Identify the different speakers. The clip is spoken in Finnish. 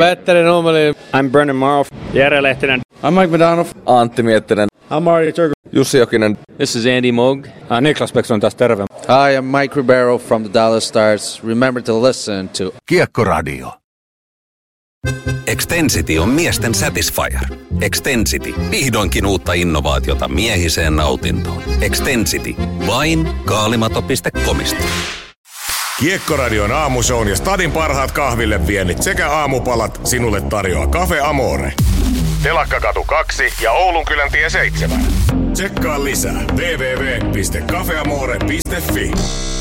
Speaker 1: Petteri Nummeli.
Speaker 2: I'm Brennan Morrow.
Speaker 3: Jere Lehtinen.
Speaker 1: I'm Mike McDonough.
Speaker 4: Antti Miettinen.
Speaker 1: I'm Mario Turku.
Speaker 4: Jussi Jokinen.
Speaker 2: This is Andy Moog. Niklas Bäckström taas terve.
Speaker 5: Hi, I'm Mike Ribeiro from the Dallas Stars. Remember to listen to
Speaker 6: Kiekkoradio.
Speaker 7: Extensity on miesten satisfier. Extensity. Vihdoinkin uutta innovaatiota miehiseen nautintoon. Extensity. Vain kaalimato.comista.
Speaker 6: Kiekkoradion aamushown ja stadin parhaat kahville viennit sekä aamupalat sinulle tarjoaa Cafe Amore. Telakkakatu 2 ja Oulunkyläntie 7. Tsekkaa lisää www.cafeamore.fi.